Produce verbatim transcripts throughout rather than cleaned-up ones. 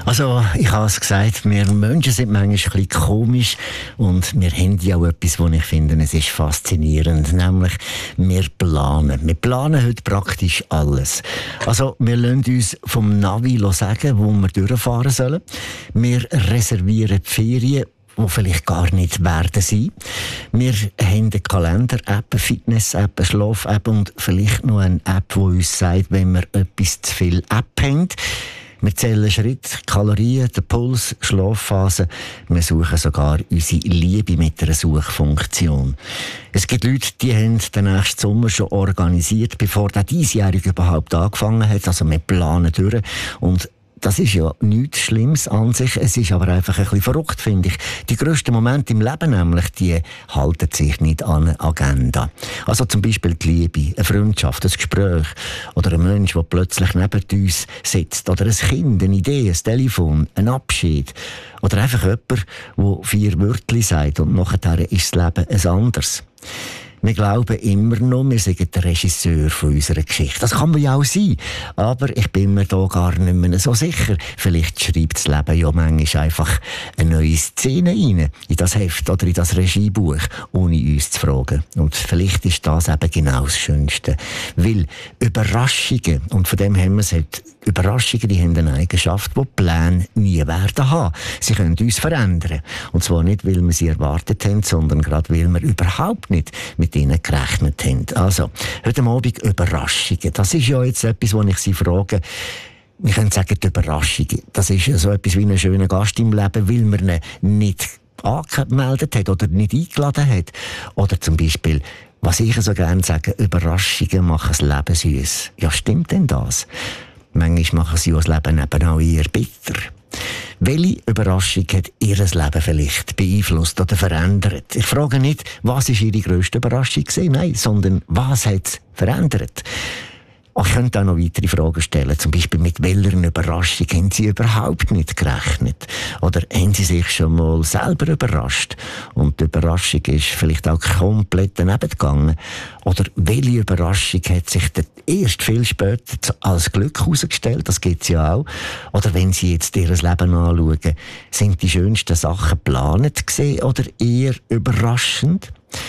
Also, ich habe es gesagt, wir Menschen sind manchmal ein bisschen komisch und wir haben ja auch etwas, was ich finde, es ist faszinierend, nämlich wir planen. Wir planen heute praktisch alles. Also, wir lassen uns vom Navi sagen, wo wir durchfahren sollen. Wir reservieren die Ferien, die vielleicht gar nicht werden sein. Wir haben eine Kalender-App, eine Fitness-App, eine Schlaf-App und vielleicht noch eine App, die uns sagt, wenn wir etwas zu viel App haben. Wir zählen Schritt, Kalorien, den Puls, Schlafphase. Wir suchen sogar unsere Liebe mit einer Suchfunktion. Es gibt Leute, die haben den nächsten Sommer schon organisiert, bevor der diesjährige überhaupt angefangen hat. Also wir planen durch. Und das ist ja nichts Schlimmes an sich. Es ist aber einfach ein bisschen verrückt, finde ich. Die grössten Momente im Leben nämlich, die halten sich nicht an eine Agenda. Also zum Beispiel die Liebe, eine Freundschaft, ein Gespräch oder ein Mensch, der plötzlich neben uns sitzt. Oder ein Kind, eine Idee, ein Telefon, ein Abschied. Oder einfach jemand, der vier Wörter sagt und nachher ist das Leben ein anderes. Wir glauben immer noch, wir sind der Regisseur von unserer Geschichte. Das kann man ja auch sein. Aber ich bin mir da gar nicht mehr so sicher. Vielleicht schreibt das Leben ja manchmal einfach eine neue Szene rein. In das Heft oder in das Regiebuch, ohne uns zu fragen. Und vielleicht ist das eben genau das Schönste. Weil Überraschungen, und von dem haben wir es heute, Überraschungen, die haben eine Eigenschaft, die Pläne nie werden haben. Sie können uns verändern. Und zwar nicht, weil wir sie erwartet haben, sondern gerade, weil wir überhaupt nicht mit ihnen gerechnet haben. Also, heute Abend Überraschungen. Das ist ja jetzt etwas, wo ich Sie frage. Wir können sagen, die Überraschungen. Das ist ja so etwas wie ein schöner Gast im Leben, weil man ihn nicht angemeldet hat oder nicht eingeladen hat. Oder zum Beispiel, was ich so gerne sage, Überraschungen machen das Leben süß. Ja, stimmt denn das? Manchmal machen sie das Leben eben auch eher bitter. Welche Überraschung hat Ihr Leben vielleicht beeinflusst oder verändert? Ich frage nicht, was ist Ihre grösste Überraschung gewesen? Nein, sondern was hat es verändert? Ich könnte auch noch weitere Fragen stellen. Zum Beispiel, mit welcher Überraschung haben Sie überhaupt nicht gerechnet? Oder haben Sie sich schon mal selber überrascht? Und die Überraschung ist vielleicht auch komplett daneben gegangen. Oder welche Überraschung hat sich erst viel später als Glück herausgestellt? Das gibt es ja auch. Oder wenn Sie jetzt Ihr Leben anschauen, sind die schönsten Sachen geplant gewesen oder eher überraschend?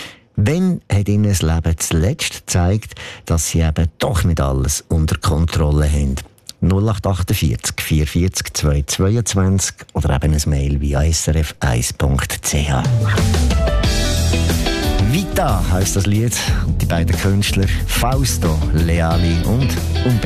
Wann hat Ihnen das Leben zuletzt gezeigt, dass Sie eben doch nicht alles unter Kontrolle haben? null acht achtundvierzig, vierundvierzig, zweihundertzweiundzwanzig oder eben ein Mail via s r f eins punkt c h. Vita heisst das Lied und die beiden Künstler Fausto Leali und